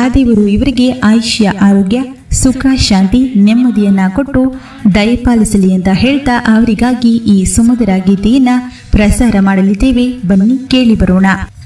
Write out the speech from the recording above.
ದೇವರು ಇವರಿಗೆ ಆಯುಷ್ಯ ಆರೋಗ್ಯ ಸುಖ ಶಾಂತಿ ನೆಮ್ಮದಿಯನ್ನ ಕೊಟ್ಟು ದಯಪಾಲಿಸಲಿ ಅಂತ ಹೇಳ್ತಾ ಅವರಿಗಾಗಿ ಈ ಸುಮಧುರ ಗೀತೆಯನ್ನ ಪ್ರಸಾರ ಮಾಡಲಿದ್ದೇವೆ. ಬನ್ನಿ ಕೇಳಿ ಬರೋಣ.